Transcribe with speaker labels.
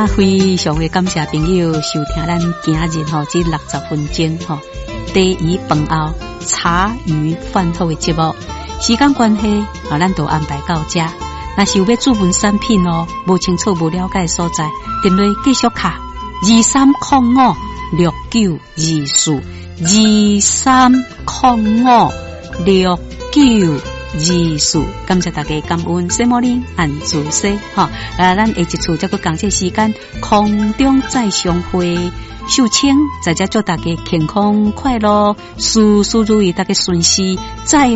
Speaker 1: 啊，非常的感谢朋友收听咱今日这60分钟第一饭后茶余饭后的节目。时间关系咱就安排到这。若是有要注文产品无清楚无了解的所在，电话继续卡23056924，23056924。感谢大家，感恩西摩林按自西咱下一次再个感谢时间空中再相会。秀清在这祝大家健康快乐，事事如意，大家顺心再